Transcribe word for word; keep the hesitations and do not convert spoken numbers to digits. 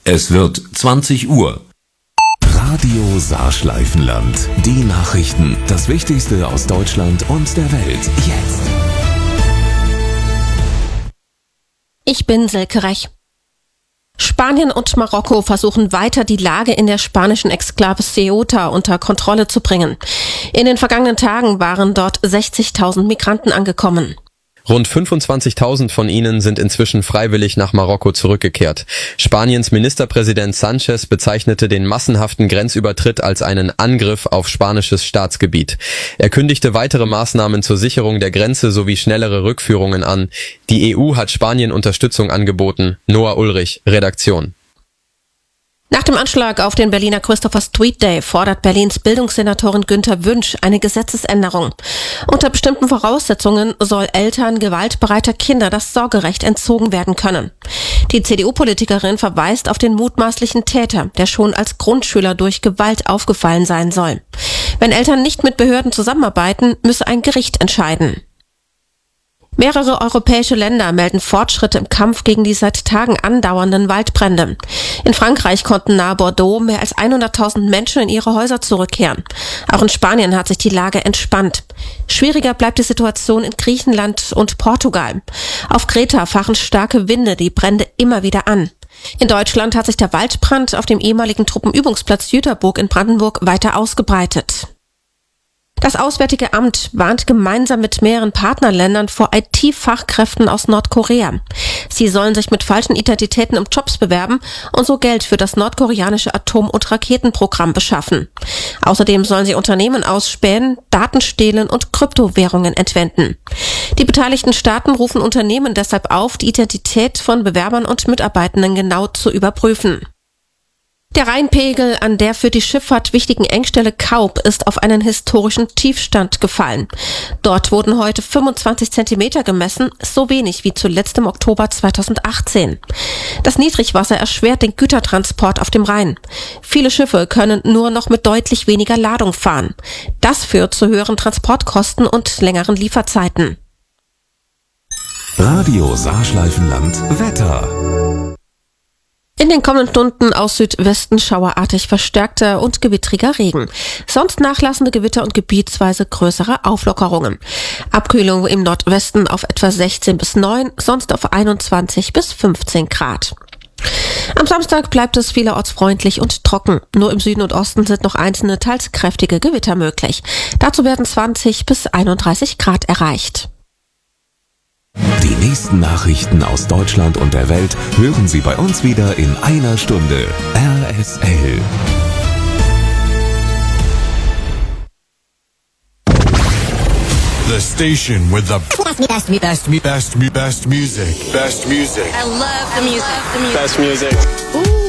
Es wird zwanzig Uhr. Radio Saarschleifenland. Die Nachrichten. Das Wichtigste aus Deutschland und der Welt. Jetzt. Ich bin Silke Rech. Spanien und Marokko versuchen weiter, die Lage in der spanischen Exklave Ceuta unter Kontrolle zu bringen. In den vergangenen Tagen waren dort sechzigtausend Migranten angekommen. Rund fünfundzwanzigtausend von ihnen sind inzwischen freiwillig nach Marokko zurückgekehrt. Spaniens Ministerpräsident Sánchez bezeichnete den massenhaften Grenzübertritt als einen Angriff auf spanisches Staatsgebiet. Er kündigte weitere Maßnahmen zur Sicherung der Grenze sowie schnellere Rückführungen an. Die E U hat Spanien Unterstützung angeboten. Noah Ulrich, Redaktion. Nach dem Anschlag auf den Berliner Christopher Street Day fordert Berlins Bildungssenatorin Günther Wünsch eine Gesetzesänderung. Unter bestimmten Voraussetzungen soll Eltern gewaltbereiter Kinder das Sorgerecht entzogen werden können. Die C D U-Politikerin verweist auf den mutmaßlichen Täter, der schon als Grundschüler durch Gewalt aufgefallen sein soll. Wenn Eltern nicht mit Behörden zusammenarbeiten, müsse ein Gericht entscheiden. Mehrere europäische Länder melden Fortschritte im Kampf gegen die seit Tagen andauernden Waldbrände. In Frankreich konnten nahe Bordeaux mehr als hunderttausend Menschen in ihre Häuser zurückkehren. Auch in Spanien hat sich die Lage entspannt. Schwieriger bleibt die Situation in Griechenland und Portugal. Auf Kreta fahren starke Winde die Brände immer wieder an. In Deutschland hat sich der Waldbrand auf dem ehemaligen Truppenübungsplatz Jüterburg in Brandenburg weiter ausgebreitet. Das Auswärtige Amt warnt gemeinsam mit mehreren Partnerländern vor I T-Fachkräften aus Nordkorea. Sie sollen sich mit falschen Identitäten um Jobs bewerben und so Geld für das nordkoreanische Atom- und Raketenprogramm beschaffen. Außerdem sollen sie Unternehmen ausspähen, Daten stehlen und Kryptowährungen entwenden. Die beteiligten Staaten rufen Unternehmen deshalb auf, die Identität von Bewerbern und Mitarbeitenden genau zu überprüfen. Der Rheinpegel an der für die Schifffahrt wichtigen Engstelle Kaub ist auf einen historischen Tiefstand gefallen. Dort wurden heute fünfundzwanzig Zentimeter gemessen, so wenig wie zuletzt im Oktober zweitausendachtzehn. Das Niedrigwasser erschwert den Gütertransport auf dem Rhein. Viele Schiffe können nur noch mit deutlich weniger Ladung fahren. Das führt zu höheren Transportkosten und längeren Lieferzeiten. Radio Saarschleifenland. Wetter. In den kommenden Stunden aus Südwesten schauerartig verstärkter und gewittriger Regen. Sonst nachlassende Gewitter und gebietsweise größere Auflockerungen. Abkühlung im Nordwesten auf etwa sechzehn bis neun, sonst auf einundzwanzig bis fünfzehn Grad. Am Samstag bleibt es vielerorts freundlich und trocken. Nur im Süden und Osten sind noch einzelne, teils kräftige Gewitter möglich. Dazu werden zwanzig bis einunddreißig Grad erreicht. Die nächsten Nachrichten aus Deutschland und der Welt hören Sie bei uns wieder in einer Stunde. R S L. The station with the best, best, best, best, best, best music. Best music. I love the music. The music. Best music. Ooh.